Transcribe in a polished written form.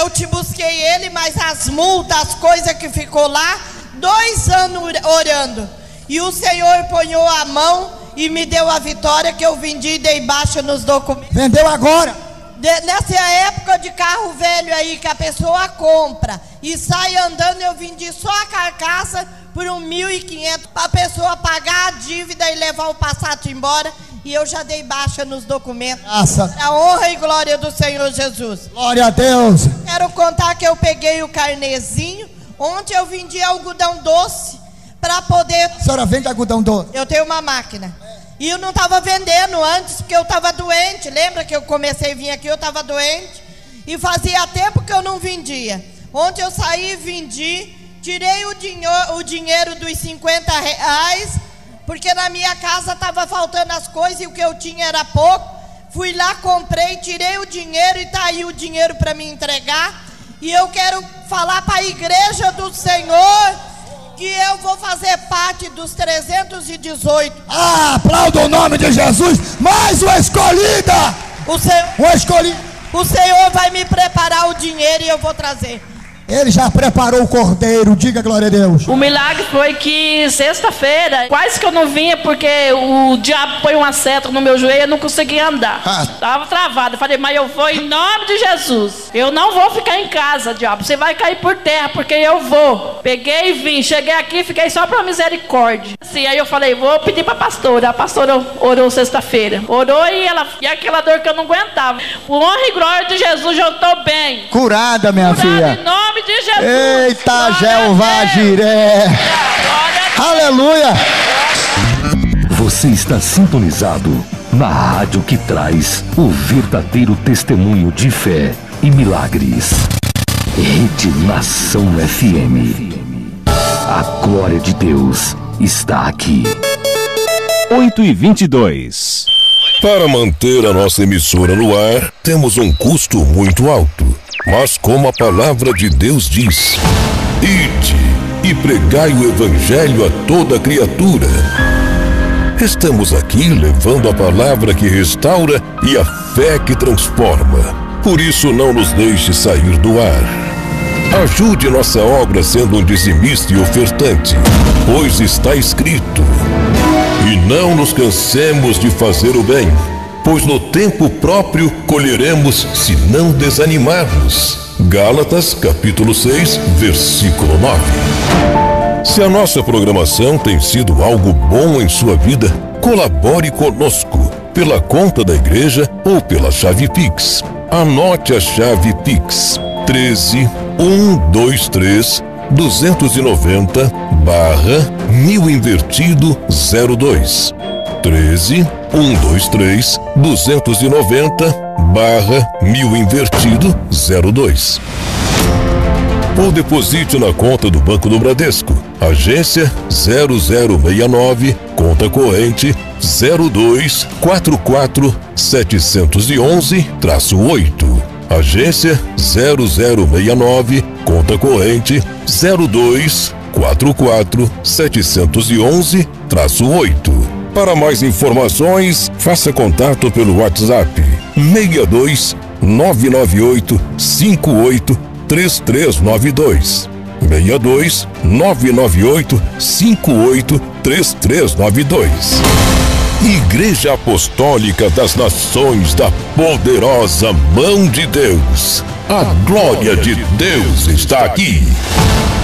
eu te busquei ele, mas as multas, as coisas que ficou lá, 2 anos orando. E o Senhor ponhou a mão e me deu a vitória que eu vendi e dei baixa nos documentos. Vendeu agora? Nessa época de carro velho aí que a pessoa compra e sai andando, eu vendi só a carcaça por 1.500 para a pessoa pagar a dívida e levar o Passat embora. E eu já dei baixa nos documentos. Graças. A honra e glória do Senhor Jesus. Glória a Deus. Quero contar que eu peguei o carnezinho. Ontem eu vendi algodão doce para poder... A senhora vende algodão doce? Eu tenho uma máquina. E eu não estava vendendo antes porque eu estava doente. Lembra que eu comecei a vir aqui, eu estava doente. E fazia tempo que eu não vendia. Ontem eu saí e vendi. Tirei o dinheiro dos R$50. Porque na minha casa estava faltando as coisas e o que eu tinha era pouco. Fui lá, comprei, tirei o dinheiro e está aí o dinheiro para me entregar. E eu quero falar para a igreja do Senhor que eu vou fazer parte dos 318. Aplauda o nome de Jesus. Mais uma escolhida. O Senhor vai me preparar o dinheiro e eu vou trazer. Ele já preparou o cordeiro, diga glória a Deus. O milagre foi que sexta-feira, quase que eu não vinha porque o diabo põe uma seta no meu joelho e eu não conseguia andar. Tava travado. Eu falei, mas eu vou em nome de Jesus. Eu não vou ficar em casa, diabo. Você vai cair por terra porque eu vou. Peguei e vim. Cheguei aqui e fiquei só pra misericórdia. Assim, aí eu falei, vou pedir pra pastora. A pastora orou sexta-feira. Orou e aquela dor que eu não aguentava. Por honra e glória de Jesus, eu tô bem. Curada, minha filha. Em nome de Jesus. Eita, Jeová Jiré. Aleluia. Você está sintonizado na rádio que traz o verdadeiro testemunho de fé e milagres. Rede Nação FM. A glória de Deus está aqui. 8h22. Para manter a nossa emissora no ar, temos um custo muito alto. Mas como a palavra de Deus diz, ide e pregai o evangelho a toda criatura. Estamos aqui levando a palavra que restaura e a fé que transforma. Por isso não nos deixe sair do ar. Ajude nossa obra sendo um dizimista e ofertante, pois está escrito: e não nos cansemos de fazer o bem, pois no tempo próprio colheremos se não desanimarmos. Gálatas capítulo 6, versículo 9. Se a nossa programação tem sido algo bom em sua vida, colabore conosco pela conta da igreja ou pela chave Pix. Anote a chave Pix: 13.123.290/1000 invertido 02. 13.123.290/1000 invertido 02. Ou deposite na conta do Banco do Bradesco, agência 0069, conta corrente 0244711-8. Agência 0069, conta corrente 0244711-8. Para mais informações, faça contato pelo WhatsApp 62 998 58 3392. 62 998 58 3392. Igreja Apostólica das Nações da Poderosa Mão de Deus. A glória de Deus está aqui.